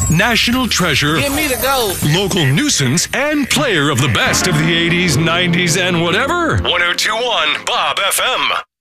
National treasure, Give me the gold. local nuisance, and player of the best of the 80s, 90s, and whatever. 1021 Bob FM.